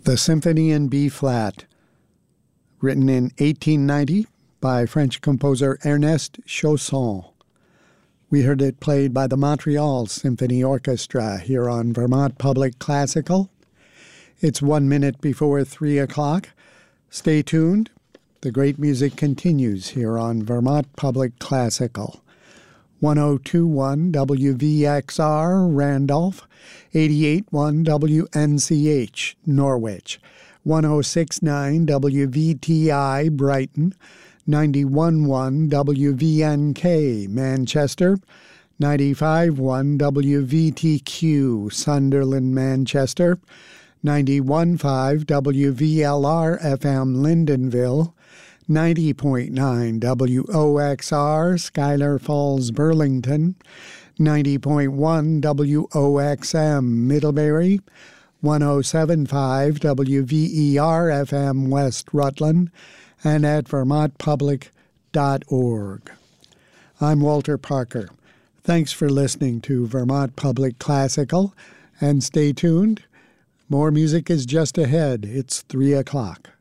The Symphony in B-flat, written in 1890 by French composer Ernest Chausson. We heard it played by the Montreal Symphony Orchestra here on Vermont Public Classical. It's 1 minute before 3 o'clock. Stay tuned. The great music continues here on Vermont Public Classical. 1021 WVXR Randolph, 881 WNCH Norwich, 1069 WVTI Brighton, 911 WVNK Manchester, 95.1 WVTQ Sunderland Manchester, 91.5 WVLR FM Lyndonville, 90.9 WOXR Schuyler Falls Burlington, 90.1 WOXM Middlebury, 107.5 WVER FM West Rutland, and at vermontpublic.org. I'm Walter Parker. Thanks for listening to Vermont Public Classical, and stay tuned. More music is just ahead. It's 3 o'clock.